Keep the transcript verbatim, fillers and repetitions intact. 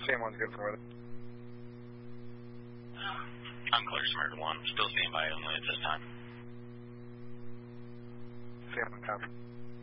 Same one's good for weather. I'm clear, Smart one. Still standing by only at this time. Same one, copy.